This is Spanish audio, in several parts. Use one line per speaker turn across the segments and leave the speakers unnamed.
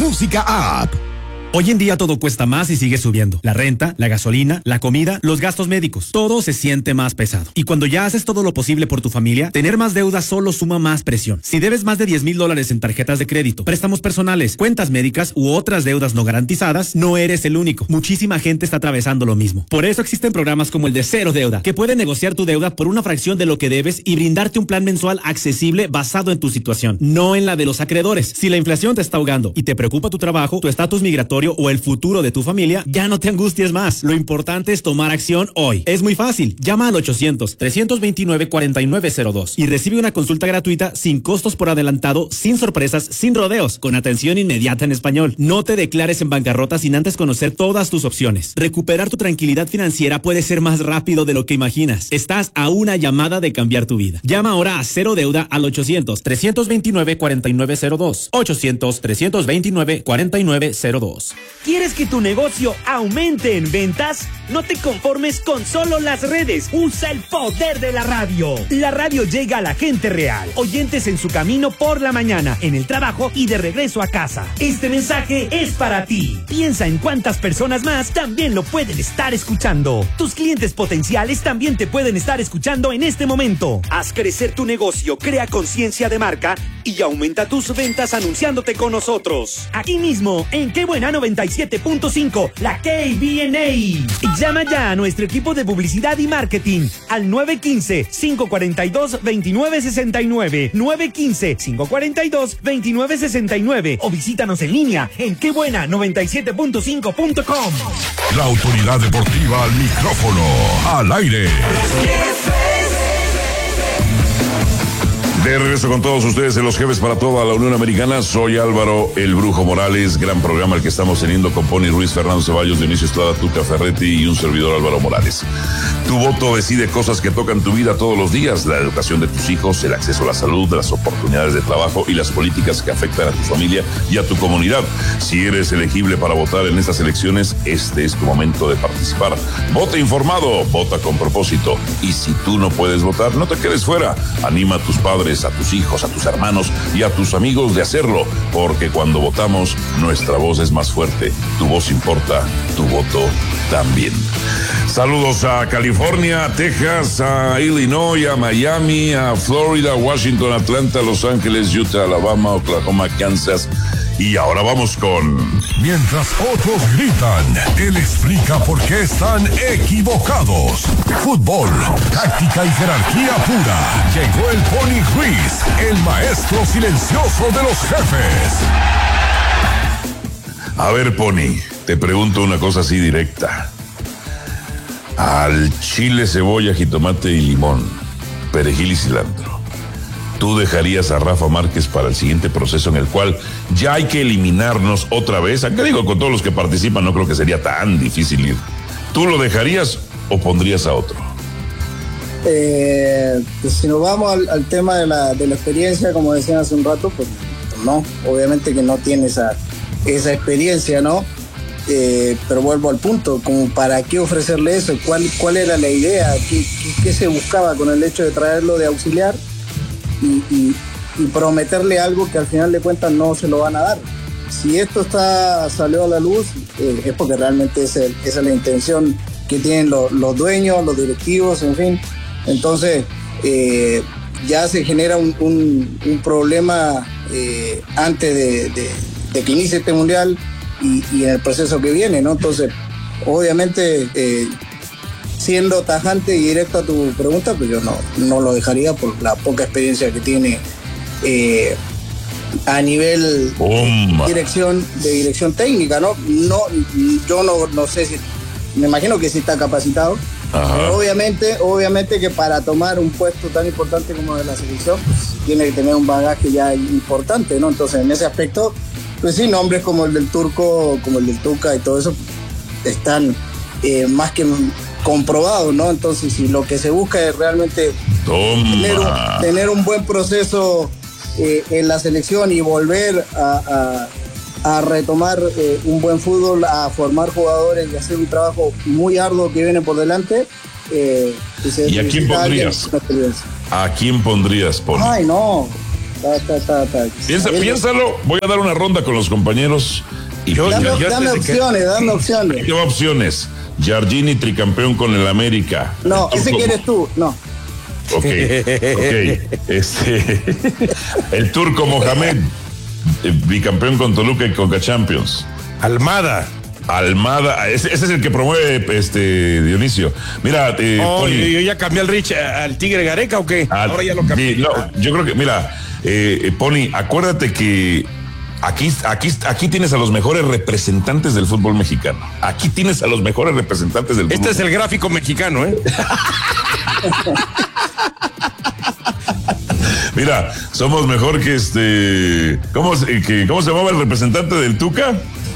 Música App.
Hoy en día todo cuesta más y sigue subiendo. La renta, la gasolina, la comida, los gastos médicos. Todo se siente más pesado. Y cuando ya haces todo lo posible por tu familia, tener más deuda solo suma más presión. Si debes más de $10,000 en tarjetas de crédito, préstamos personales, cuentas médicas u otras deudas no garantizadas, no eres el único. Muchísima gente está atravesando lo mismo. Por eso existen programas como el de Cero Deuda, que pueden negociar tu deuda por una fracción de lo que debes y brindarte un plan mensual accesible basado en tu situación, no en la de los acreedores. Si la inflación te está ahogando y te preocupa tu trabajo, tu estatus migratorio o el futuro de tu familia, ya no te angusties más. Lo importante es tomar acción hoy. Es muy fácil. Llama al 800-329-4902 y recibe una consulta gratuita sin costos por adelantado, sin sorpresas, sin rodeos, con atención inmediata en español. No te declares en bancarrota sin antes conocer todas tus opciones. Recuperar tu tranquilidad financiera puede ser más rápido de lo que imaginas. Estás a una llamada de cambiar tu vida. Llama ahora a Cero Deuda al 800-329-4902. 800-329-4902.
¿Quieres que tu negocio aumente en ventas? No te conformes con solo las redes. Usa el poder de la radio. La radio llega a la gente real. Oyentes en su camino por la mañana, en el trabajo y de regreso a casa. Este mensaje es para ti. Piensa en cuántas personas más también lo pueden estar escuchando. Tus clientes potenciales también te pueden estar escuchando en este momento. Haz crecer tu negocio, crea conciencia de marca y aumenta tus ventas anunciándote con nosotros. Aquí mismo, en Qué Buena 97.5, la KBNA. Llama ya a nuestro equipo de publicidad y marketing al 915-542-2969. 915-542-2969 o visítanos en línea en quebuena97.5.com.
La autoridad deportiva al micrófono, al aire. De regreso con todos ustedes en Los Jefes para toda la Unión Americana. Soy Álvaro El Brujo Morales. Gran programa el que estamos teniendo con Pony Ruiz, Fernando Ceballos, Dionisio Estrada, Tuca Ferretti y un servidor Álvaro Morales. Tu voto decide cosas que tocan tu vida todos los días: la educación de tus hijos, el acceso a la salud, las oportunidades de trabajo y las políticas que afectan a tu familia y a tu comunidad. Si eres elegible para votar en estas elecciones, este es tu momento de participar. Vota informado, vota con propósito. Y si tú no puedes votar, no te quedes fuera. Anima a tus padres, a tus hijos, a tus hermanos y a tus amigos de hacerlo, porque cuando votamos, nuestra voz es más fuerte. Tu voz importa, tu voto también. Saludos a California, a Texas, a Illinois, a Miami, a Florida, Washington, Atlanta, Los Ángeles, Utah, Alabama, Oklahoma, Kansas. Y ahora vamos con... Mientras otros gritan, él explica por qué están equivocados. Fútbol, táctica y jerarquía pura. Llegó el Pony Ruiz, el maestro silencioso de los jefes.
A ver, Pony, te pregunto una cosa así directa. Al chile, cebolla, jitomate y limón, perejil y cilantro, ¿tú dejarías a Rafa Márquez para el siguiente proceso en el cual ya hay que eliminarnos otra vez? Acá digo, con todos los que participan, no creo que sería tan difícil ir. ¿Tú lo dejarías o pondrías a otro?
Pues si nos vamos al tema de la experiencia, como decían hace un rato, pues no, obviamente que no tiene esa experiencia, ¿no? Pero vuelvo al punto, como para qué ofrecerle eso, cuál era la idea, qué se buscaba con el hecho de traerlo de auxiliar y prometerle algo que al final de cuentas no se lo van a dar. Si esto salió a la luz, es porque realmente esa es la intención que tienen los dueños, los directivos, en fin. Entonces ya se genera un problema antes de que inicie este mundial y en el proceso que viene, ¿no? Entonces, obviamente, siendo tajante y directo a tu pregunta, pues yo no lo dejaría por la poca experiencia que tiene a nivel de dirección técnica, ¿no? Yo no sé si, me imagino que sí está capacitado. Pero obviamente que para tomar un puesto tan importante como de la selección, pues tiene que tener un bagaje ya importante, ¿no? Entonces, en ese aspecto, pues sí, nombres como el del Turco, como el del Tuca y todo eso están más que comprobados, ¿no? Entonces, si lo que se busca es realmente tener un buen proceso en la selección y volver a retomar un buen fútbol, a formar jugadores y hacer un trabajo muy arduo que viene por delante.
¿Y a quién pondrías? ¿A quién pondrías, Pony?
Ay, no.
Piénsalo, voy a dar una ronda con los compañeros. Y
dame opciones.
¿Qué opciones? Giardini, tricampeón con el América.
No, ese quieres tú, no.
Ok. El turco Mohamed, bicampeón con Toluca y Conca Champions.
Almada,
ese es el que promueve Dionisio. Mira,
yo ya cambié al Tigre Gareca o qué? Ahora ya lo cambié.
No, yo creo que, mira, Pony, acuérdate que aquí tienes a los mejores representantes del fútbol mexicano.
Este es el gráfico mexicano, ¿eh?
Mira, somos mejor que ¿cómo se llamaba el representante del Tuca?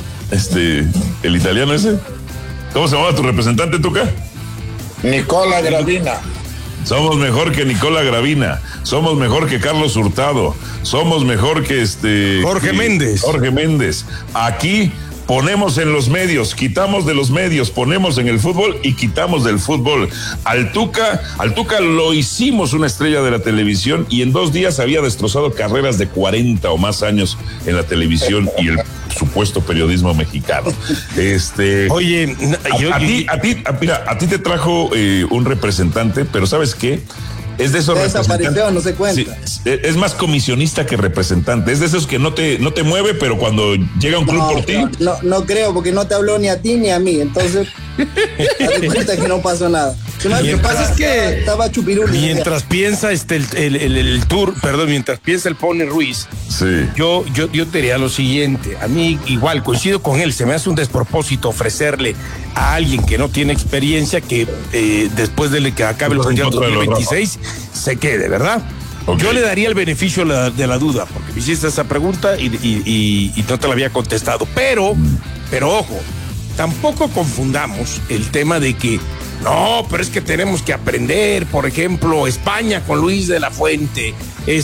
El italiano ese. ¿Cómo se llamaba tu representante, Tuca?
Nicola Gravina.
Somos mejor que Nicola Gravina. Somos mejor que Carlos Hurtado. Somos mejor que
Jorge
Méndez. Aquí ponemos en los medios, quitamos de los medios, ponemos en el fútbol y quitamos del fútbol. Al Tuca lo hicimos una estrella de la televisión y en 2 días había destrozado carreras de 40 o más años en la televisión y el supuesto periodismo mexicano.
Oye,
a ti te trajo un representante, pero ¿sabes qué? Es de esos
representantes. No se cuenta.
Sí, es más comisionista que representante. Es de esos que no te mueve, pero cuando llega un club por ti.
No creo, porque no te habló ni a ti ni a mí. Entonces, date cuenta que no pasó nada. Lo que pasa es que estaba chupiruli.
Mientras piensa mientras piensa el Pony Ruiz,
sí.
Yo te diría lo siguiente. A mí igual coincido con él. Se me hace un despropósito ofrecerle a alguien que no tiene experiencia que después de que acabe el mundial 2026 se quede, ¿verdad? Okay. Yo le daría el beneficio de la duda, porque me hiciste esa pregunta y no te la había contestado. Pero ojo, tampoco confundamos el tema de que no, pero es que tenemos que aprender, por ejemplo, España con Luis de la Fuente,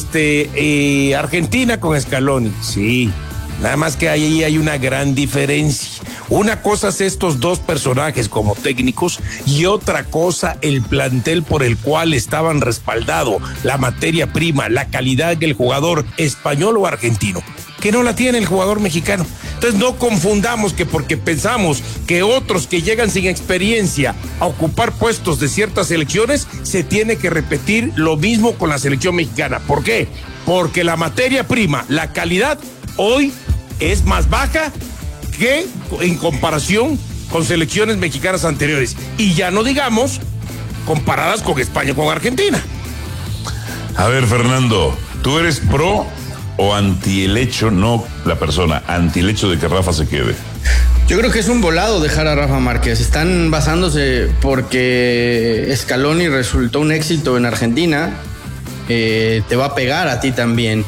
Argentina con Scaloni. Sí, nada más que ahí hay una gran diferencia. Una cosa es estos dos personajes como técnicos y otra cosa el plantel por el cual estaban respaldado, la materia prima, la calidad del jugador español o argentino, que no la tiene el jugador mexicano. Entonces no confundamos que porque pensamos que otros que llegan sin experiencia a ocupar puestos de ciertas selecciones, se tiene que repetir lo mismo con la selección mexicana. ¿Por qué? Porque la materia prima, la calidad, hoy es más baja que en comparación con selecciones mexicanas anteriores. Y ya no digamos comparadas con España o con Argentina.
A ver, Fernando, ¿tú eres pro o anti el hecho, no la persona, anti el hecho de que Rafa se quede?
Yo creo que es un volado dejar a Rafa Márquez. Están basándose porque Scaloni resultó un éxito en Argentina. Te va a pegar a ti también.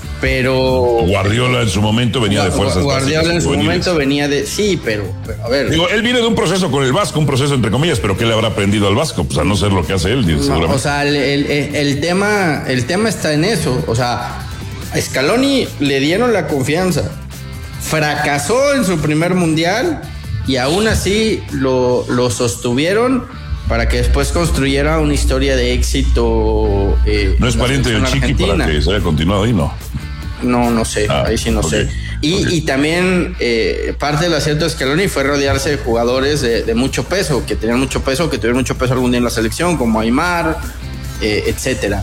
Pero
Guardiola en su momento venía de fuerzas básicas.
Guardiola en su momento venía de... Sí, pero a ver...
Digo, él viene de un proceso con el Vasco, un proceso entre comillas, pero ¿qué le habrá aprendido al Vasco? Pues a no ser lo que hace él, seguramente.
O sea, el tema está en eso. O sea, a Scaloni le dieron la confianza. Fracasó en su primer mundial y aún así lo sostuvieron para que después construyera una historia de éxito.
No es pariente del Chiqui para que se haya continuado ahí, ¿no?
No sé, ahí sí no sé. Y también parte del acierto de Scaloni fue rodearse de jugadores de mucho peso, que tenían mucho peso, que tuvieron mucho peso algún día en la selección, como Aimar, etcétera.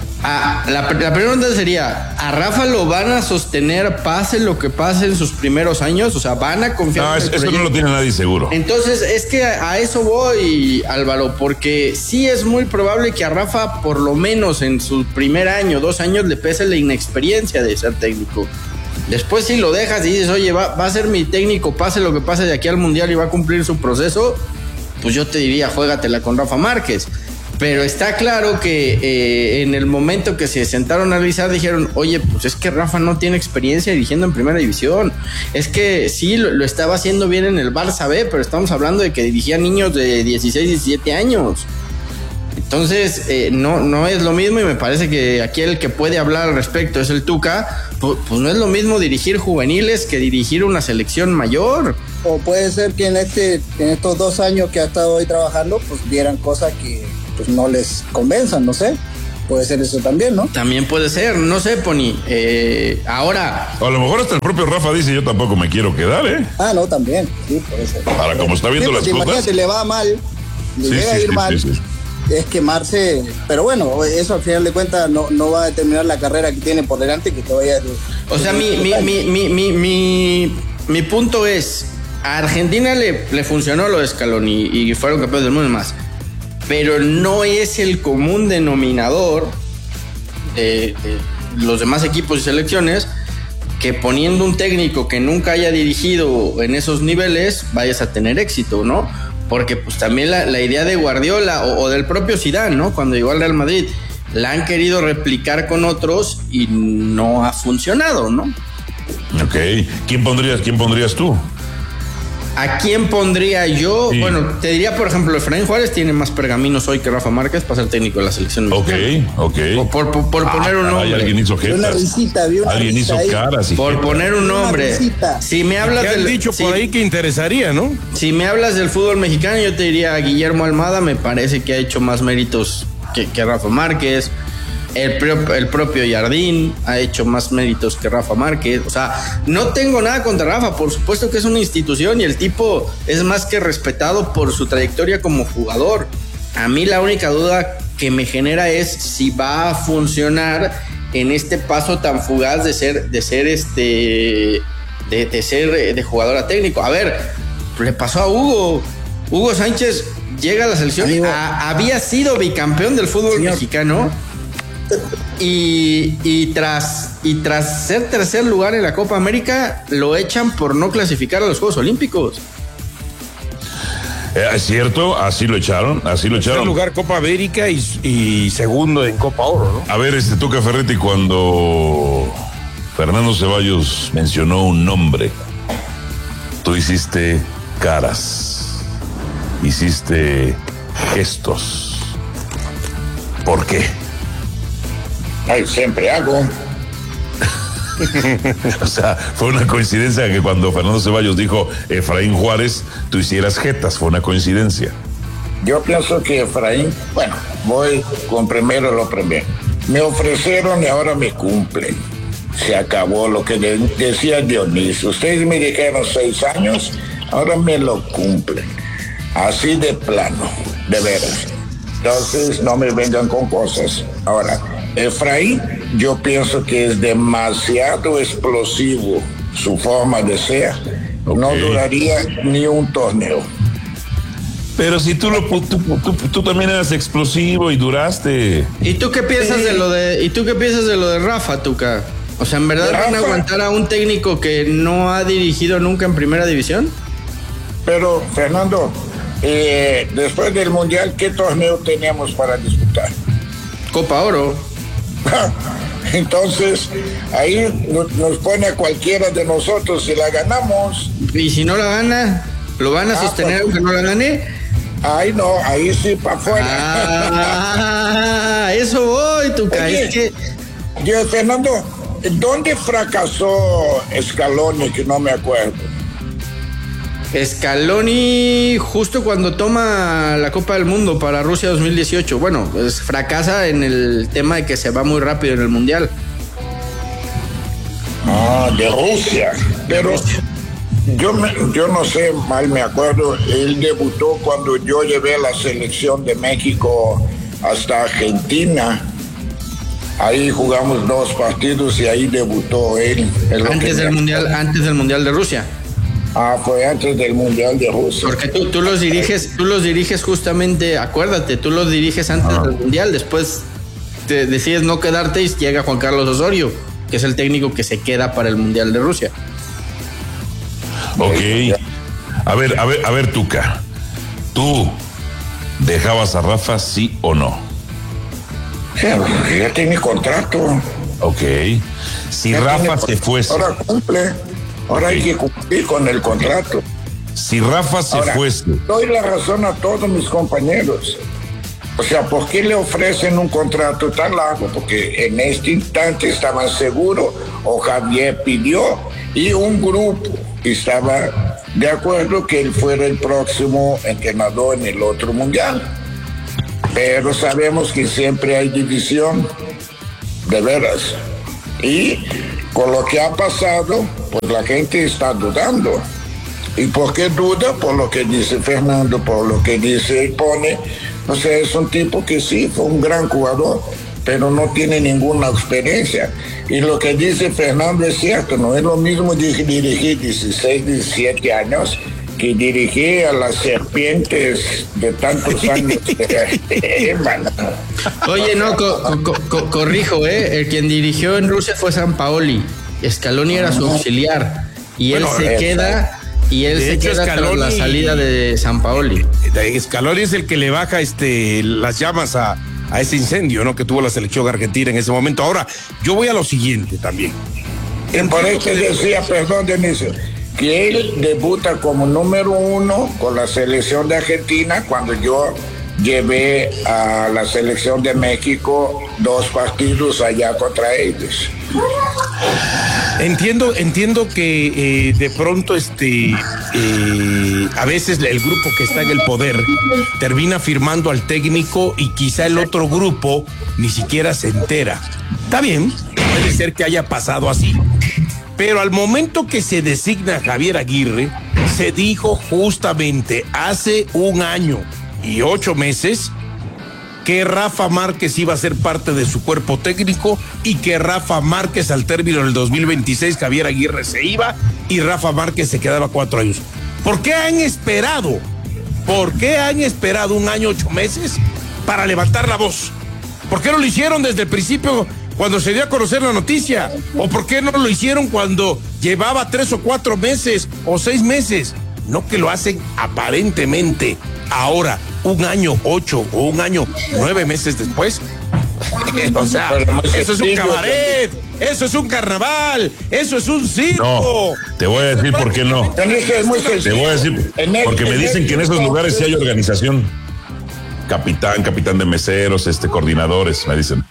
La primera pregunta sería, ¿a Rafa lo van a sostener pase lo que pase en sus primeros años? O sea, ¿van a confiar en el
eso
proyecto?
no lo tiene nadie seguro.
Entonces, es que a eso voy, Álvaro, porque sí es muy probable que a Rafa, por lo menos en su primer año, 2 años, le pese la inexperiencia de ser técnico. Después si lo dejas y dices, oye, va a ser mi técnico, pase lo que pase de aquí al Mundial y va a cumplir su proceso, pues yo te diría, juégatela con Rafa Márquez. Pero está claro que en el momento que se sentaron a analizar dijeron, oye, pues es que Rafa no tiene experiencia dirigiendo en primera división. Es que sí, lo estaba haciendo bien en el Barça B, pero estamos hablando de que dirigía niños de 16, 17 años. Entonces, no es lo mismo y me parece que aquí el que puede hablar al respecto es el Tuca. Pues no es lo mismo dirigir juveniles que dirigir una selección mayor.
O puede ser que en estos 2 años que ha estado ahí trabajando, pues vieran cosas que pues no les convenzan, no sé. Puede ser eso también, ¿no?
También puede ser, no sé, Pony. Ahora.
A lo mejor hasta el propio Rafa dice, yo tampoco me quiero quedar, ¿eh?
Ah, no, también. Sí, puede ser.
Para como está viendo las cosas.
Imagínate, le va mal, llega a ir mal. Es quemarse, pero bueno, eso al final de cuentas no va a determinar la carrera que tiene por delante, que todavía.
O sea, mi punto es, a Argentina le funcionó lo de Scaloni y fueron campeones del mundo y más, pero no es el común denominador de los demás equipos y selecciones que poniendo un técnico que nunca haya dirigido en esos niveles vayas a tener éxito, ¿no? Porque pues también la idea de Guardiola o del propio Zidane, ¿no? Cuando llegó al Real Madrid, la han querido replicar con otros y no ha funcionado, ¿no?
Ok. ¿Quién pondrías tú?
¿A quién pondría yo? Sí. Bueno, te diría, por ejemplo, Efraín Juárez tiene más pergaminos hoy que Rafa Márquez para ser técnico de la selección mexicana.
Ok.
Por poner un nombre.
Alguien hizo
una risita,
alguien hizo caras.
Por poner un nombre. Si me hablas
han dicho por ahí que interesaría, ¿no?
Si me hablas del fútbol mexicano, yo te diría Guillermo Almada, me parece que ha hecho más méritos que Rafa Márquez. El propio Jardín ha hecho más méritos que Rafa Márquez. O sea, no tengo nada contra Rafa, por supuesto que es una institución y el tipo es más que respetado por su trayectoria como jugador. A mí la única duda que me genera es si va a funcionar en este paso tan fugaz de ser de jugador a técnico. A ver, le pasó a Hugo Sánchez, llega a la selección, había sido bicampeón del fútbol mexicano. Y tras ser tercer lugar en la Copa América, lo echan por no clasificar a los Juegos Olímpicos.
Es cierto, así lo echaron.
Tercer lugar Copa América y segundo en Copa Oro, ¿no?
A ver, Tuca Ferretti, cuando Fernando Ceballos mencionó un nombre, tú hiciste caras, hiciste gestos. ¿Por qué?
Ay, siempre hago.
O sea, fue una coincidencia que cuando Fernando Ceballos dijo Efraín Juárez, tú hicieras jetas, fue una coincidencia.
Yo pienso que Efraín, bueno, voy con primero lo primero. Me ofrecieron y ahora me cumplen. Se acabó lo que decía Dionisio. Ustedes me dijeron 6 años, ahora me lo cumplen. Así de plano, de veras. Entonces no me vengan con cosas. Ahora, Efraín, yo pienso que es demasiado explosivo su forma de ser. Okay. No duraría ni un torneo.
Pero si tú también eras explosivo y duraste.
¿Y tú qué piensas de lo de Rafa, Tuca? O sea, ¿en verdad van a aguantar a un técnico que no ha dirigido nunca en primera división?
Pero, Fernando, después del Mundial, ¿qué torneo teníamos para disputar?
Copa Oro.
Entonces, ahí nos pone a cualquiera de nosotros si la ganamos.
¿Y si no la gana? ¿Lo van a sostener aunque no la gane?
Ay, no, ahí sí para afuera.
Eso voy, Tuca.
Yo, Fernando, ¿dónde fracasó Scaloni? Que no me acuerdo.
Scaloni justo cuando toma la Copa del Mundo para Rusia 2018. Bueno, pues fracasa en el tema de que se va muy rápido en el Mundial.
De Rusia. Pero yo no sé, mal me acuerdo, él debutó cuando yo llevé a la selección de México hasta Argentina. Ahí jugamos 2 partidos y ahí debutó él.
Antes del Mundial de Rusia.
Fue antes del Mundial de Rusia.
Porque tú los diriges justamente, acuérdate, tú los diriges antes del Mundial, después te decides no quedarte y llega Juan Carlos Osorio, que es el técnico que se queda para el Mundial de Rusia.
Ok. A ver, Tuca, ¿tú dejabas a Rafa, sí o no?
Ya tiene contrato.
Ok. Si Rafa se fuese.
Ahora cumple. Ahora hay que cumplir con el contrato.
Si Rafa se fuese.
Doy la razón a todos mis compañeros. O sea, ¿por qué le ofrecen un contrato tan largo? Porque en este instante estaban seguros, o Javier pidió, y un grupo estaba de acuerdo que él fuera el próximo entrenador en el otro mundial. pero sabemos que siempre hay división, de veras. Y con lo que ha pasado, pues la gente está dudando. ¿Y por qué duda? Por lo que dice Fernando, por lo que dice Pone. O sea, es un tipo que sí, fue un gran jugador, pero no tiene ninguna experiencia. Y lo que dice Fernando es cierto, no es lo mismo dirigir 16, 17 años que dirigir a las serpientes de tantos años.
Oye, no, corrijo, el quien dirigió en Rusia fue Sampaoli. Scaloni era su auxiliar. Y él se queda tras la salida de Sampaoli.
Scaloni es el que le baja las llamas a ese incendio, ¿no? Que tuvo la selección argentina en ese momento. Ahora, yo voy a lo siguiente también.
Por eso decía, perdón, Dionisio, que él debuta como número 1 con la selección de Argentina cuando yo llevé a la selección de México 2 partidos allá contra ellos.
Entiendo que de pronto a veces el grupo que está en el poder termina firmando al técnico y quizá el otro grupo ni siquiera se entera. Está bien, puede ser que haya pasado así. Pero al momento que se designa Javier Aguirre, se dijo justamente hace 1 año y 8 meses que Rafa Márquez iba a ser parte de su cuerpo técnico y que Rafa Márquez al término del 2026 Javier Aguirre se iba y Rafa Márquez se quedaba 4 años. ¿Por qué han esperado 1 año, 8 meses para levantar la voz? ¿Por qué no lo hicieron desde el principio cuando se dio a conocer la noticia? ¿O por qué no lo hicieron cuando llevaba 3 o 4 meses o 6 meses? No, que lo hacen aparentemente ahora, 1 año 8 o 1 año 9 meses después. O sea, eso es un cabaret, eso es un carnaval, eso es un circo.
No, te voy a decir por qué no. Te voy a decir, porque me dicen que en esos lugares sí hay organización. Capitán de meseros, coordinadores, me dicen.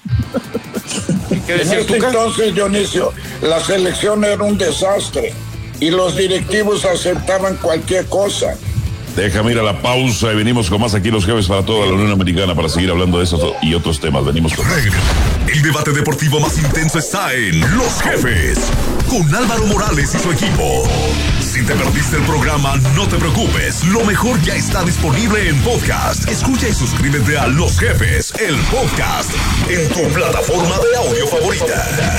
En ese entonces, Dionisio, la selección era un desastre y los directivos aceptaban cualquier cosa.
Déjame ir a la pausa y venimos con más aquí Los Jefes para toda la Unión Americana para seguir hablando de esos y otros temas. Venimos con
el debate deportivo más intenso está en Los Jefes con Álvaro Morales y su equipo. Si te perdiste el programa, no te preocupes. Lo mejor ya está disponible en podcast. Escucha y suscríbete a Los Jefes, el podcast, en tu plataforma de audio favorita.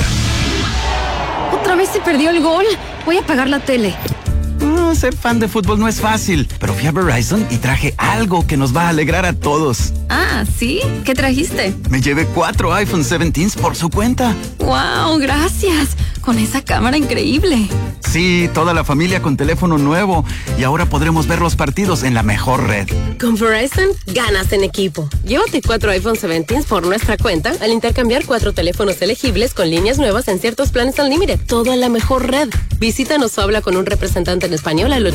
¿Otra vez se perdió el gol? Voy a apagar la tele.
Ser fan de fútbol no es fácil, pero fui a Verizon y traje algo que nos va a alegrar a todos.
Ah, ¿sí? ¿Qué trajiste?
Me llevé 4 iPhone 17s por su cuenta.
¡Wow! ¡Gracias! Con esa cámara increíble.
Sí, toda la familia con teléfono nuevo y ahora podremos ver los partidos en la mejor red.
Con Verizon, ganas en equipo. Llévate 4 iPhone 17s por nuestra cuenta al intercambiar 4 teléfonos elegibles con líneas nuevas en ciertos planes Unlimited. Todo en la mejor red. Visítanos o habla con un representante en español al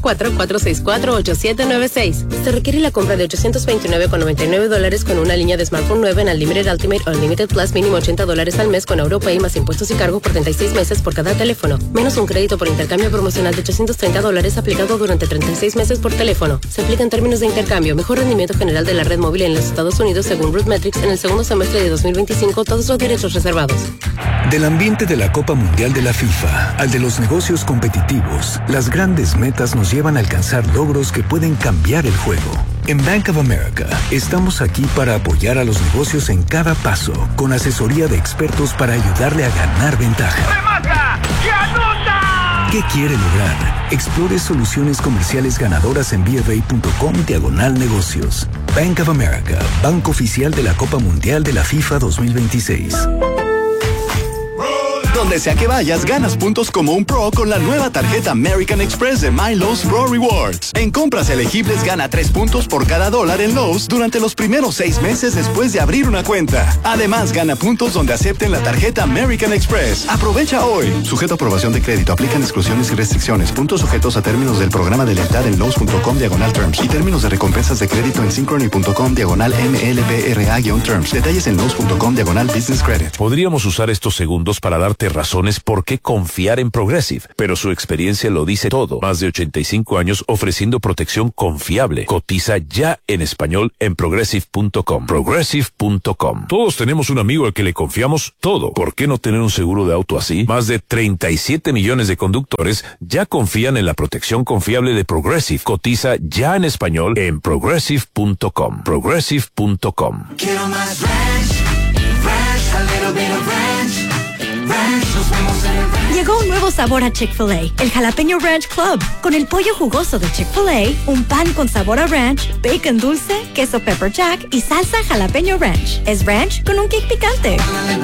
844-464-8796. Se requiere la compra de $829.99 con una línea de smartphone nueva en Unlimited Ultimate o Unlimited Plus, mínimo $80 al mes con AuroPay más impuestos y cargo por 36 meses por cada teléfono. Menos un crédito por intercambio promocional de $830 aplicado durante 36 meses por teléfono. Se aplica en términos de intercambio. Mejor rendimiento general de la red móvil en los Estados Unidos según RootMetrics en el segundo semestre de 2025. Todos los derechos reservados.
Del ambiente de la Copa Mundial de la FIFA al de los negocios competitivos, las grandes metas nos llevan a alcanzar logros que pueden cambiar el juego. En Bank of America estamos aquí para apoyar a los negocios en cada paso, con asesoría de expertos para ayudarle a ganar ventaja.
¡Remata! ¡Y anota!
¿Qué quiere lograr? Explore soluciones comerciales ganadoras en BofA.com/negocios. Bank of America, banco oficial de la Copa Mundial de la FIFA 2026.
Donde sea que vayas, ganas puntos como un pro con la nueva tarjeta American Express de My Lowe's Pro Rewards. En compras elegibles, gana 3 puntos por cada $1 en Lowe's durante los primeros 6 meses después de abrir una cuenta. Además, gana puntos donde acepten la tarjeta American Express. Aprovecha hoy. Sujeto a aprobación de crédito. Aplican exclusiones y restricciones. Puntos sujetos a términos del programa de lealtad en Lowe's.com/terms y términos de recompensas de crédito en Synchrony.com/MLBRA-terms. Detalles en Lowe's.com/business credit.
Podríamos usar estos segundos para darte razones por qué confiar en Progressive, pero su experiencia lo dice todo. Más de 85 años ofreciendo protección confiable. Cotiza ya en español en progressive.com. Progressive.com. Todos tenemos un amigo al que le confiamos todo. ¿Por qué no tener un seguro de auto así? Más de 37 millones de conductores ya confían en la protección confiable de Progressive. Cotiza ya en español en progressive.com. Progressive.com.
Quiero más ranch, a little bit of ranch. Nos vemos en el ranch.
Llegó un nuevo sabor a Chick-fil-A, el Jalapeño Ranch Club, con el pollo jugoso de Chick-fil-A, un pan con sabor a ranch, bacon dulce, queso pepper jack y salsa jalapeño ranch. Es ranch con un kick picante.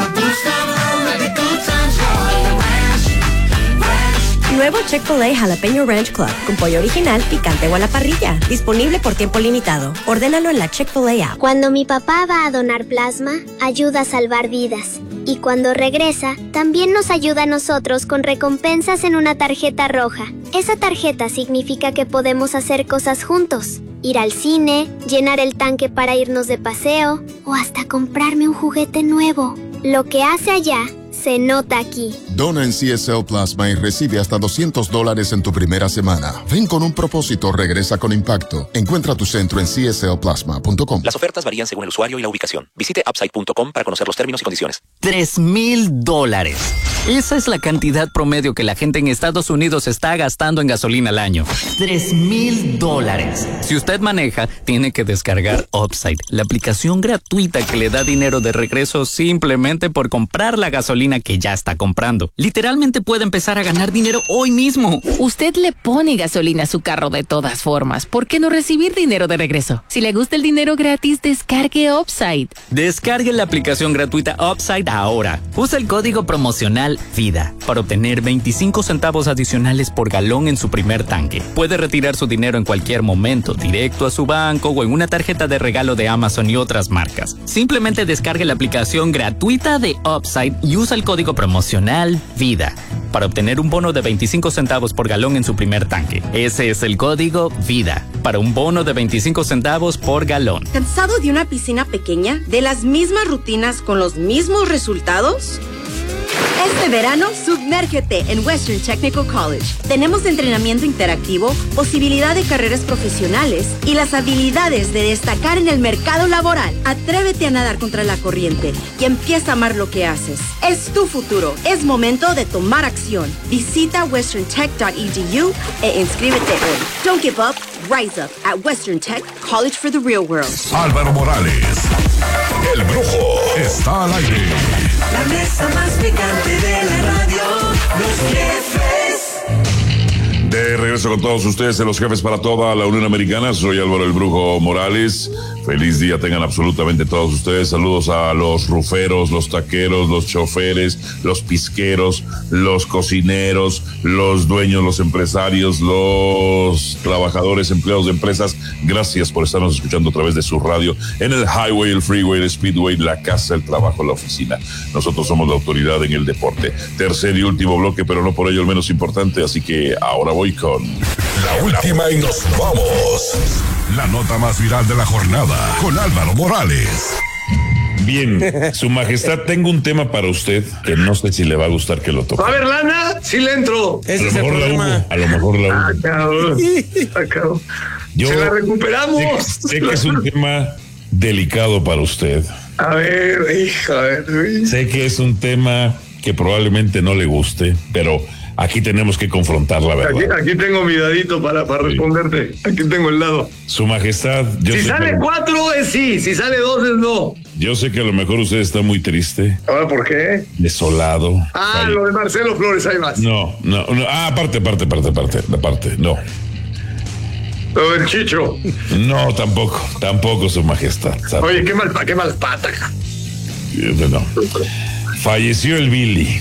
Nuevo Chick-fil-A Jalapeño Ranch Club, con pollo original, picante o a la parrilla. Disponible por tiempo limitado. Ordénalo en la Chick-fil-A app.
Cuando mi papá va a donar plasma, ayuda a salvar vidas. Y cuando regresa, también nos ayuda a nosotros con recompensas en una tarjeta roja. Esa tarjeta significa que podemos hacer cosas juntos. Ir al cine, llenar el tanque para irnos de paseo o hasta comprarme un juguete nuevo. Lo que hace allá se nota aquí.
Dona en CSL Plasma y recibe hasta $200 en tu primera semana. Ven con un propósito, regresa con impacto. Encuentra tu centro en cslplasma.com.
Las ofertas varían según el usuario y la ubicación. Visite upside.com para conocer los términos y condiciones.
$3,000. Esa es la cantidad promedio que la gente en Estados Unidos está gastando en gasolina al año. $3,000. Si usted maneja, tiene que descargar Upside, la aplicación gratuita que le da dinero de regreso simplemente por comprar la gasolina que ya está comprando. Literalmente puede empezar a ganar dinero hoy mismo.
Usted le pone gasolina a su carro de todas formas. ¿Por qué no recibir dinero de regreso? Si le gusta el dinero gratis, descargue Upside.
Descargue la aplicación gratuita Upside ahora. Usa el código promocional VIDA para obtener 25 centavos adicionales por galón en su primer tanque. Puede retirar su dinero en cualquier momento, directo a su banco o en una tarjeta de regalo de Amazon y otras marcas. Simplemente descargue la aplicación gratuita de Upside y usa el código promocional VIDA para obtener un bono de 25 centavos por galón en su primer tanque. Ese es el código VIDA para un bono de 25 centavos por galón.
¿Cansado de una piscina pequeña? ¿De las mismas rutinas con los mismos resultados? Este verano, sumérgete en Western Technical College. Tenemos entrenamiento interactivo, posibilidad de carreras profesionales y las habilidades de destacar en el mercado laboral. Atrévete a nadar contra la corriente y empieza a amar lo que haces. Es tu futuro. Es momento de tomar acción. Visita westerntech.edu e inscríbete hoy. Don't give up. Rise up at Western Tech College for the Real World.
Álvaro Morales, el Brujo, está al aire.
La mesa más picante de la radio, Los Jefes.
De regreso con todos ustedes en Los Jefes para toda la Unión Americana. Soy Álvaro el Brujo Morales. Feliz día tengan absolutamente todos ustedes. Saludos a los ruferos, los taqueros, los choferes, los pisqueros, los cocineros, los dueños, los empresarios, los trabajadores, empleados de empresas. Gracias por estarnos escuchando a través de su radio en el highway, el freeway, el speedway, la casa, el trabajo, la oficina. Nosotros somos la autoridad en el deporte. Tercer y último bloque, pero no por ello el menos importante. Así que ahora voy con
la última y nos vamos. La nota más viral de la jornada con Álvaro Morales.
Bien, Su Majestad, tengo un tema para usted que no sé si le va a gustar que lo toque.
A ver, lana, sí le entro.
A lo mejor la hubo, a lo mejor la hubo.
Cabrón.
Yo
se la recuperamos.
Sé que es un tema delicado para usted.
A ver, hija, a ver.
Sé que es un tema que probablemente no le guste, pero aquí tenemos que confrontar la verdad.
Aquí tengo mi dadito para responderte. Aquí tengo el dado.
Su Majestad, yo
si
sé
sale 4 es sí, si sale 2 es no.
Yo sé que a lo mejor usted está muy triste.
¿Ahora por qué?
Desolado.
Lo de Marcelo Flores, ahí más.
No. Aparte, no.
Lo del Chicho.
No, tampoco, Su Majestad.
Oye, qué mal pata.
No. Falleció el Billy.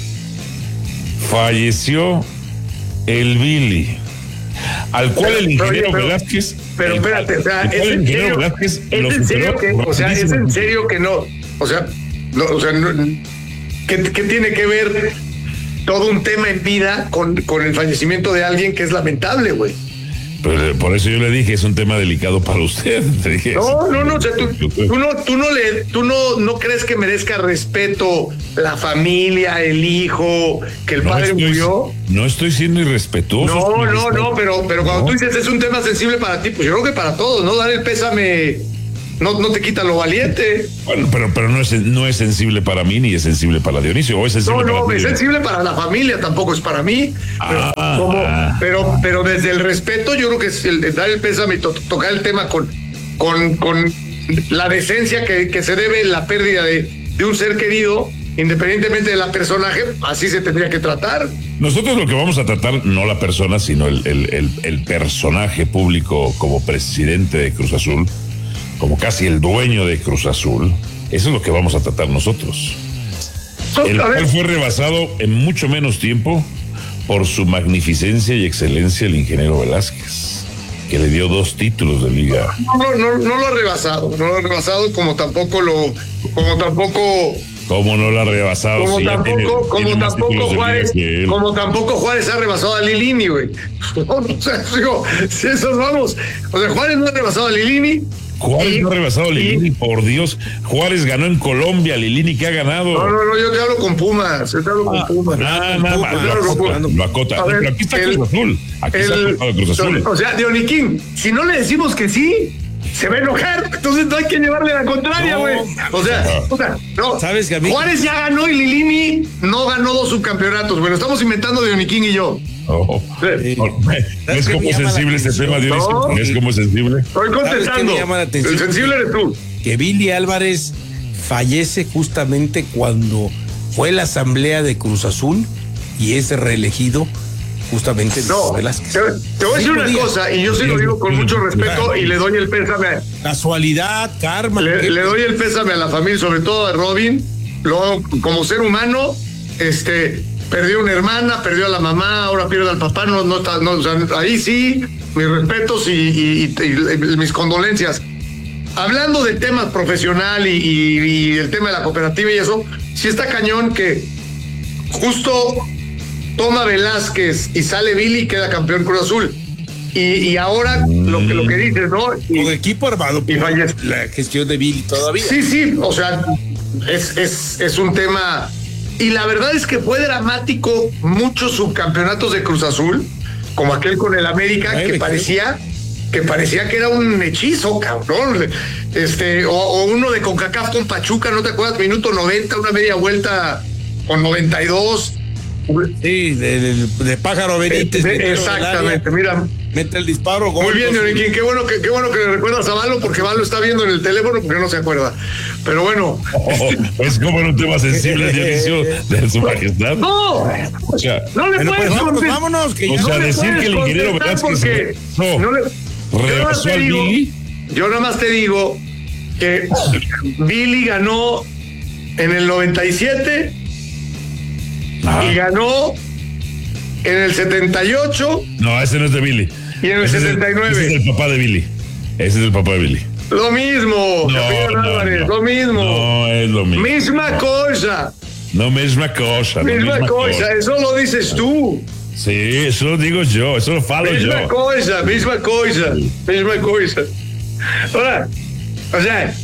Al cual el ingeniero Velázquez.
Pero espérate, o sea, ¿es en serio? ¿Es en serio que no? O sea, ¿qué tiene que ver todo un tema en vida con el fallecimiento de alguien que es lamentable, güey?
Pero por eso yo le dije, es un tema delicado para usted.
No, o sea, tú no crees que merezca respeto la familia, el hijo, que el padre murió.
No estoy siendo irrespetuoso.
No, pero cuando tú dices es un tema sensible para ti, pues yo creo que para todos, ¿no? Dar el pésame no te quita lo valiente.
Bueno, pero no es sensible para mí ni es sensible para Dionisio. ¿O es sensible para ti?
Es sensible para la familia, tampoco es para mí. Pero desde el respeto, yo creo que es el dar el pésame y tocar el tema con la decencia que se debe en la pérdida de un ser querido, independientemente de la personaje, así se tendría que tratar.
Nosotros lo que vamos a tratar, no la persona, sino el personaje público como presidente de Cruz Azul, como casi el dueño de Cruz Azul, eso es lo que vamos a tratar nosotros. El cual fue rebasado en mucho menos tiempo por su magnificencia y excelencia el ingeniero Velázquez, que le dio 2 títulos de liga.
No lo ha rebasado, como tampoco
¿Cómo no lo ha rebasado?
Como tampoco Juárez ha rebasado a Lilini, güey. Si esos vamos. O sea, Juárez no ha rebasado a Lilini.
Juárez no ha rebasado a Lilini, por Dios. Juárez ganó en Colombia, Lilini que ha ganado.
No, yo te hablo con Pumas.
Lo acota. Pero aquí está Cruz Azul. Aquí está Cruz Azul.
O sea, Dioniquín, si no le decimos que sí, se va a enojar, entonces no hay que llevarle la contraria, güey. O sea, no.
¿Sabes que a mí?
Juárez ya ganó y Lilini no ganó 2 subcampeonatos. Bueno, estamos inventando Dioniquín y yo.
¿Es como sensible este tema, Dionisio? ¿Es como sensible?
Estoy contestando. El sensible eres tú.
Que Billy Álvarez fallece justamente cuando fue la asamblea de Cruz Azul y es reelegido justamente Velázquez.
Te voy a decir una cosa, y yo sí lo digo con mucho respeto y le doy el pésame.
Casualidad, karma.
Le doy el pésame a la familia, sobre todo a Robin. Luego, como ser humano, perdió una hermana, perdió a la mamá, ahora pierde al papá, o sea, ahí sí, mis respetos y mis condolencias. Hablando del tema profesional y el tema de la cooperativa y eso, sí está cañón que justo toma Velázquez y sale Billy y queda campeón Cruz Azul. Y ahora lo que dices, ¿no?
Con equipo armado y fallece la gestión de Billy todavía.
Sí, o sea, es un tema. Y la verdad es que fue dramático muchos subcampeonatos de Cruz Azul, como aquel con el América, que parecía que era un hechizo, cabrón. O uno de CONCACAF con Pachuca, ¿no te acuerdas? Minuto 90, una media vuelta con 92.
Sí, de Pájaro Benítez.
Exactamente, mira.
Mete el disparo.
Muy bien, Dioniquín, qué bueno que le recuerdas a Valo, porque Valo está viendo en el teléfono porque no se acuerda. Pero bueno.
Es como en un tema sensible, Dionisio, de su majestad.
No,
o sea,
no le puedes
contestar. Vámonos, que
o sea, decir que el ingeniero Velázquez rebasó al Billy.
Yo nada más te digo que Billy ganó en el 97 y ganó en el 78.
No, ese no es de Billy.
Y en el 79.
Ese es el papá de Billy. Ese es el papá de Billy.
Lo mismo. Lo mismo.
No es lo mismo.
Misma cosa.
No, misma cosa.
Misma cosa. Eso lo dices tú.
Sí, eso lo digo yo. Eso lo falo yo.
Misma cosa. Ahora, o sea,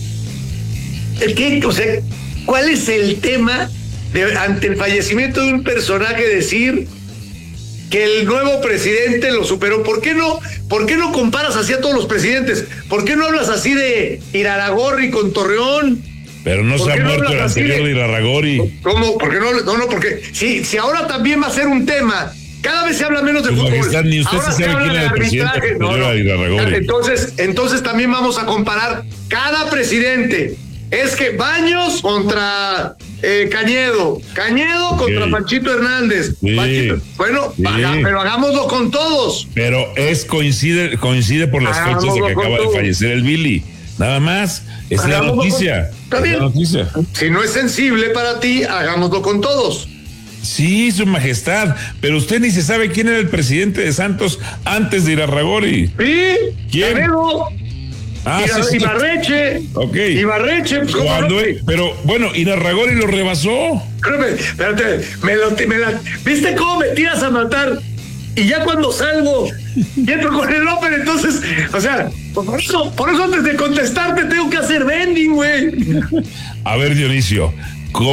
¿cuál es el tema ante el fallecimiento de un personaje decir que el nuevo presidente lo superó? ¿Por qué no comparas así a todos los presidentes? ¿Por qué no hablas así de Irarrágorri con Torreón?
Pero no se ha muerto el anterior de Irarrágorri.
¿Cómo? ¿Por qué no? Porque si ahora también va a ser un tema. Cada vez se habla menos de fútbol.
Ni usted
ahora
se sabe quién era el presidente.
Entonces también vamos a comparar cada presidente. Es que Baños contra Cañedo contra Panchito Hernández. Sí. Bueno, sí. Pero hagámoslo con todos.
Pero coincide por las fechas de que acaba de fallecer el Billy. Nada más, es la noticia.
Está bien. Si no es sensible para ti, hagámoslo con todos.
Sí, su majestad, pero usted ni se sabe quién era el presidente de Santos antes de Irarrágorri.
Sí,
¿quién?
Canedo.
Sí.
Ibarreche.
Ok.
Ibarreche. Pues,
pero bueno, Irarrágorri lo rebasó.
Espérate, ¿viste cómo me tiras a matar? Y ya cuando salgo y entro con el Open, entonces, o sea, por eso antes de contestarte tengo que hacer vending, güey.
A ver, Dionisio,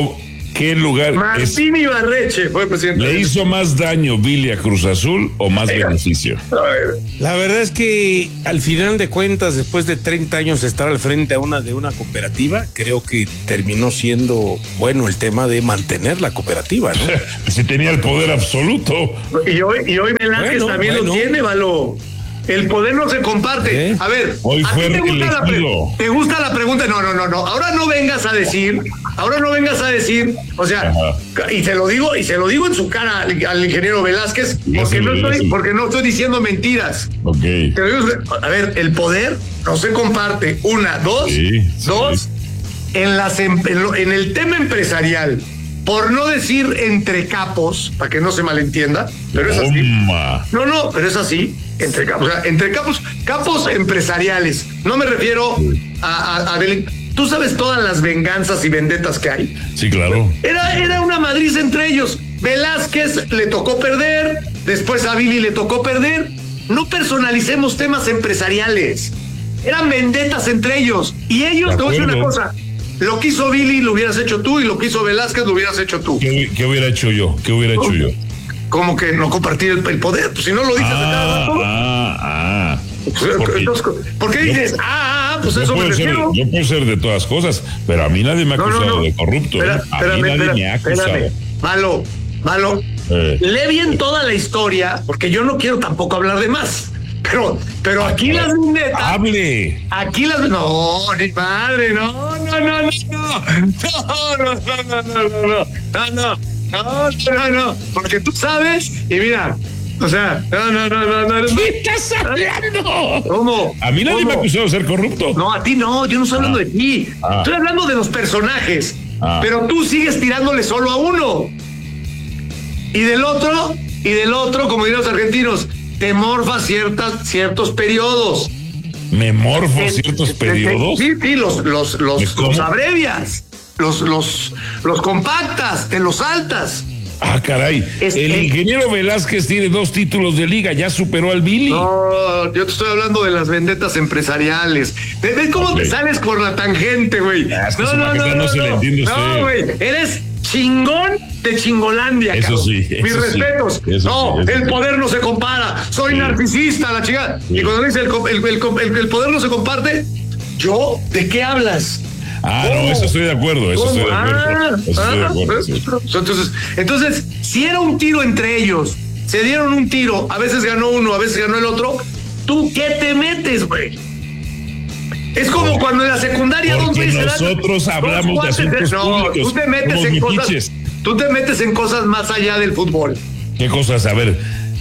¿Qué lugar
Martín Ibarreche fue presidente.
¿Le hizo más daño Billy a Cruz Azul o más beneficio?
La verdad es que al final de cuentas, después de 30 años de estar al frente de una cooperativa, creo que terminó siendo bueno el tema de mantener la cooperativa, ¿no?
Si tenía el poder absoluto.
Y hoy Velázquez también lo tiene, Valo. El poder no se comparte. A ver,
hoy
¿a ti te gusta la pregunta? No. Ahora no vengas a decir, o sea, y se lo digo en su cara al ingeniero Velázquez, porque no estoy diciendo mentiras.
Ok.
A ver, el poder no se comparte. Una, dos, dos. En el tema empresarial, por no decir entre capos, para que no se malentienda, pero es así. No, pero es así. Entre capos empresariales. No me refiero a tú sabes todas las venganzas y vendetas que hay.
Sí, claro.
Era una madriz entre ellos. Velázquez le tocó perder, después a Billy le tocó perder. No personalicemos temas empresariales. Eran vendetas entre ellos. Y ellos, te voy a decir una cosa. Lo que hizo Billy lo hubieras hecho tú y lo que hizo Velázquez lo hubieras hecho tú.
¿Qué hubiera hecho yo?
¿Cómo que no compartir el poder? Pues si no lo dices a cada rato. ¿Por qué dices? Pues eso me refiero.
Yo puedo ser de todas cosas, pero a mí nadie me ha acusado de corrupto. A mí nadie me ha acusado.
Malo. Lee bien toda la historia, porque yo no quiero tampoco hablar de más. Pero aquí las vendetas.
¡Hable!
Aquí las. No, ni madre, no. No, porque tú sabes, y mira, o sea, no.
¿Qué estás hablando?
¿Cómo?
A mí nadie me ha acusado de ser corrupto.
No, a ti no, yo no estoy hablando de ti. Estoy hablando de los personajes. Pero tú sigues tirándole solo a uno. Y del otro, como dirían los argentinos, te morfa ciertos periodos.
¿Me morfo ciertos periodos?
Sí, los abrevias. Los compactas, te los saltas.
Caray. El ingeniero Velázquez tiene 2 títulos de liga, ya superó al Billy.
No, yo te estoy hablando de las vendetas empresariales. ¿Ves cómo te sales por la tangente, güey? No, güey. Eres chingón de Chingolandia,
eso
cabrón.
Sí.
Mis respetos. El poder no se compara. Soy narcisista, la chingada. Y cuando dice el poder no se comparte, ¿de qué hablas?
No, eso estoy de acuerdo.
Entonces, si era un tiro entre ellos, se dieron un tiro, a veces ganó uno, a veces ganó el otro, ¿tú qué te metes, güey? Es como cuando en la secundaria
nosotros hablamos de asuntos públicos.
Tú te metes en cosas más allá del fútbol.
¿Qué cosas? A ver.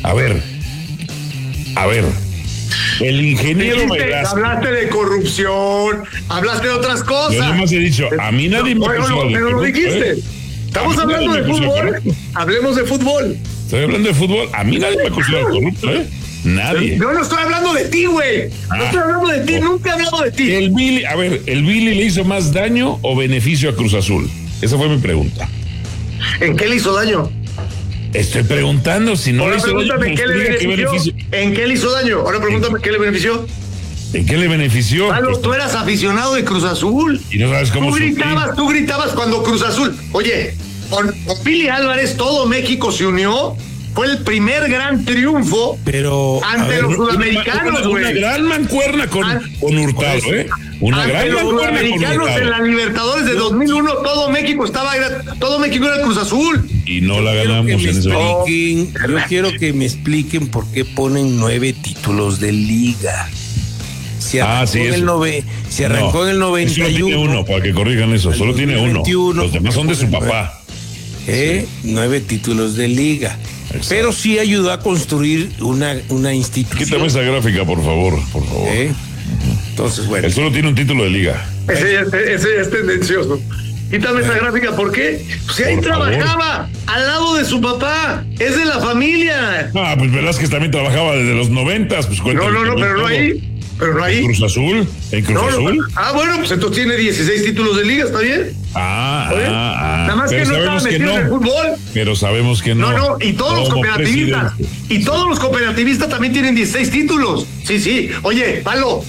El ingeniero Velázquez.
Hablaste de corrupción, hablaste de otras cosas.
Yo nomás he dicho, a mí nadie me acusó de
pero lo dijiste. Estamos hablando de fútbol. Hablemos de fútbol.
Estoy hablando de fútbol. A mí nadie me acusó de corrupto, Nadie.
Yo no estoy hablando de ti, güey. No estoy hablando de ti, nunca he hablado de ti.
¿El Billy le hizo más daño o beneficio a Cruz Azul? Esa fue mi pregunta.
¿En qué le hizo daño?
Estoy preguntando si no le hizo daño.
¿En qué le hizo daño? Ahora pregúntame qué le benefició.
¿En qué le benefició?
Tú eras aficionado de Cruz Azul.
Y no sabes cómo
tú gritabas cuando Cruz Azul. Oye, con Billy Álvarez todo México se unió. Fue el primer gran triunfo ante los sudamericanos, güey.
Una gran mancuerna con Hurtado, Una gran mancuerna con
Hurtado. En la Libertadores de 2001 todo México era Cruz Azul.
Y no la ganamos en ese
momento. Yo quiero que me expliquen por qué ponen 9 títulos de liga. Se arrancó en el 91.
Solo tiene uno, para que corrijan eso. Solo tiene uno. Los demás son de su papá.
9 títulos de liga. Exacto. Pero sí ayudó a construir una institución.
Quítame esa gráfica, por favor.
Entonces, bueno.
Él solo tiene un título de liga.
Ese es tendencioso. Quítame esa gráfica, ¿por qué? Pues ahí trabajaba al lado de su papá. Es de la familia.
Pues Velázquez también trabajaba desde los 90. Pues
pero no ahí. Pero no ahí.
¿En Cruz Azul? Azul?
Bueno, pues entonces tiene 16 títulos de liga, ¿está bien? Nada más que no estaba metido en el fútbol.
Pero sabemos que no.
No, y todos los cooperativistas. Y todos los cooperativistas también tienen 16 títulos. Sí. Oye, Palo,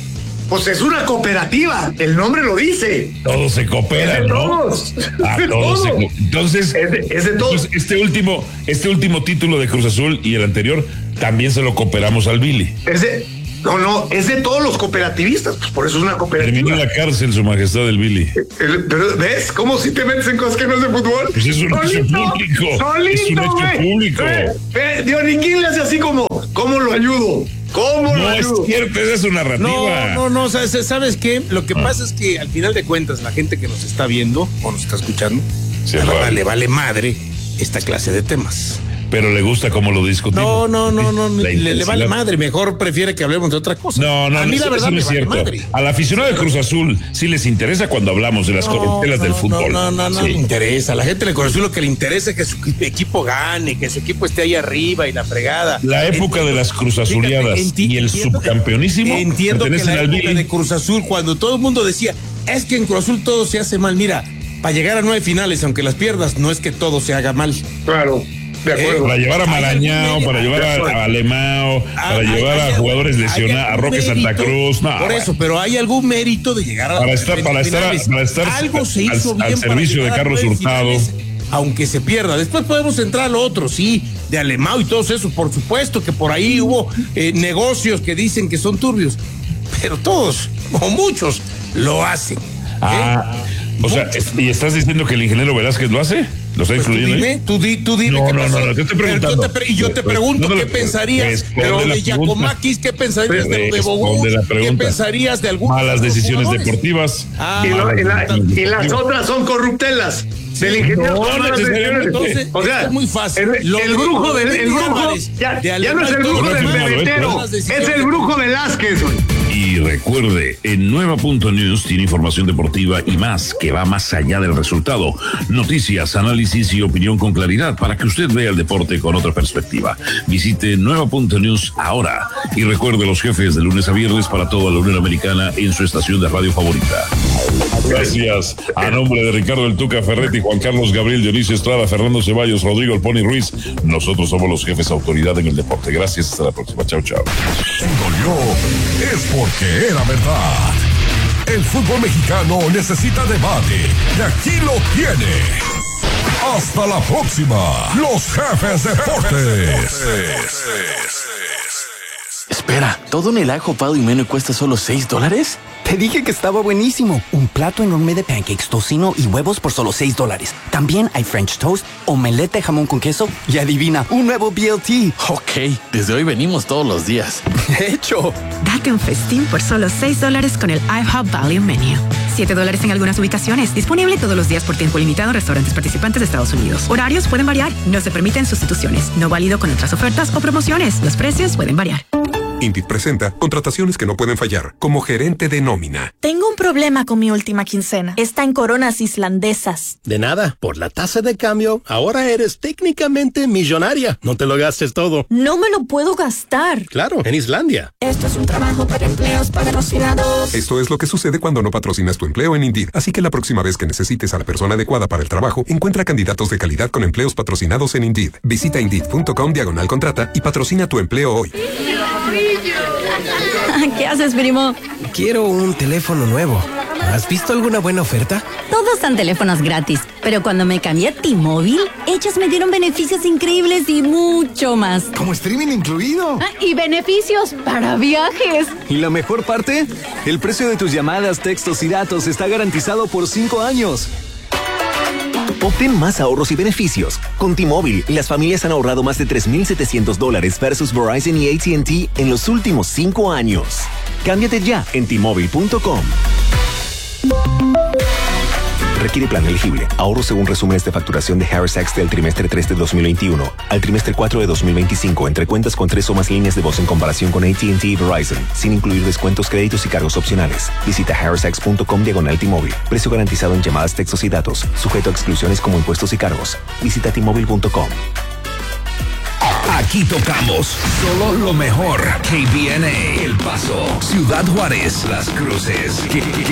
Pues es una cooperativa, el nombre lo dice.
Todos se cooperan,
es de
¿no?
Todos.
Entonces,
es de todos.
Este último título de Cruz Azul y el anterior también se lo cooperamos al Billy.
No, es de todos los cooperativistas, pues por eso es una cooperativa.
Terminó en la cárcel su majestad el Billy.
Pero ¿ves cómo si te metes en cosas que no es de fútbol?
Pues es un hecho público. Es un hecho público.
Dioniquín le hace así como, ¿cómo lo ayudo? ¿Cómo lo ayudo?
No es cierto, esa es su narrativa.
No, ¿sabes qué? Lo que pasa es que al final de cuentas la gente que nos está viendo o nos está escuchando, le vale madre esta clase de temas.
Pero le gusta cómo lo discutimos.
No, le vale madre, mejor prefiere que hablemos de otra cosa.
No,
a mí la verdad
no es cierto.
Madre.
Al aficionado de Cruz Azul sí les interesa cuando hablamos de las corruptelas del fútbol.
No le interesa. A la gente de Cruz Azul lo que le interesa es que su equipo gane, que su equipo esté ahí arriba y la fregada.
La época de las Cruz Azuleadas y el subcampeonísimo
entiendo que la
época
de Cruz Azul, cuando todo el mundo decía, es que en Cruz Azul todo se hace mal. Mira, para llegar a 9 finales, aunque las pierdas, no es que todo se haga mal.
Claro. De acuerdo.
Para llevar a Marañao, para llevar a Alemão, para llevar a jugadores lesionados, a Roque Santa Cruz. No,
por eso, pero hay algún mérito de llegar a
para estar
algo se hizo bien
al servicio de Carlos Hurtado.
Aunque se pierda. Después podemos entrar a lo otro, sí, de Alemão y todos esos. Por supuesto que por ahí hubo negocios que dicen que son turbios, pero todos, o muchos, lo hacen.
O sea, ¿y estás diciendo que el ingeniero Velázquez lo hace? ¿Lo está incluyendo?
Tú dime.
No, te estoy preguntando.
Y yo te pregunto, ¿qué pensarías de lo de Giacomakis? ¿Qué pensarías de lo de Bogó? ¿Qué pensarías de algunas
malas decisiones deportivas?
Y las otras son corruptelas. Del ingeniero.
Entonces, o sea, es muy fácil.
El brujo ya no es el brujo del pebetero, es el brujo Velázquez.
Y recuerde, en Nueva.News tiene información deportiva y más que va más allá del resultado. Noticias, análisis y opinión con claridad para que usted vea el deporte con otra perspectiva. Visite Nueva.News ahora y recuerde los jefes de lunes a viernes para toda la Unión Americana en su estación de radio favorita. Gracias. A nombre de Ricardo El Tuca Ferretti, Juan Carlos Gabriel, Dionisio Estrada, Fernando Ceballos, Rodrigo El Pony Ruiz, nosotros somos los jefes autoridad en el deporte. Gracias, hasta la próxima. Chao.
Si dolió, es porque era verdad. El fútbol mexicano necesita debate y aquí lo tiene. Hasta la próxima, los jefes deportes.
Espera, ¿todo en el ajo Pal y Menú cuesta solo $6? Te dije que estaba buenísimo. Un plato enorme de pancakes, tocino y huevos por solo $6. También hay French toast, omelette, jamón con queso y adivina, un nuevo BLT.
Ok, desde hoy venimos todos los días.
¡Hecho!
Date un festín por solo $6 con el IHOP Value Menu. $7 en algunas ubicaciones. Disponible todos los días por tiempo limitado en restaurantes participantes de Estados Unidos. Horarios pueden variar. No se permiten sustituciones. No válido con otras ofertas o promociones. Los precios pueden variar.
Indeed presenta contrataciones que no pueden fallar, como gerente de nómina.
Tengo un problema con mi última quincena. Está en coronas islandesas.
De nada, por la tasa de cambio, ahora eres técnicamente millonaria. No te lo gastes todo.
No me lo puedo gastar.
Claro, en Islandia.
Esto es un trabajo para empleos patrocinados.
Esto es lo que sucede cuando no patrocinas tu empleo en Indeed. Así que la próxima vez que necesites a la persona adecuada para el trabajo, encuentra candidatos de calidad con empleos patrocinados en Indeed. Visita Indeed.com/contrata y patrocina tu empleo hoy.
¿Qué haces, primo?
Quiero un teléfono nuevo. ¿Has visto alguna buena oferta?
Todos dan teléfonos gratis, pero cuando me cambié a T-Mobile, ellos me dieron beneficios increíbles y mucho más.
¿Como streaming incluido?
Y beneficios para viajes.
¿Y la mejor parte? El precio de tus llamadas, textos y datos está garantizado por 5 años.
Obtén más ahorros y beneficios. Con T-Mobile, las familias han ahorrado más de $3,700 versus Verizon y AT&T en los últimos 5 años. Cámbiate ya en T-Mobile.com. Requiere plan elegible. Ahorro según resúmenes de facturación de Harris Sachs del trimestre 3 de 2021 al trimestre 4 de 2025 entre cuentas con 3 o más líneas de voz en comparación con AT&T y Verizon, sin incluir descuentos, créditos y cargos opcionales. Visita harrisax.com/T-Mobile. Precio garantizado en llamadas, textos y datos. Sujeto a exclusiones como impuestos y cargos. Visita T-Mobile.com.
Aquí tocamos solo lo mejor. KBNA, El Paso, Ciudad Juárez, Las Cruces.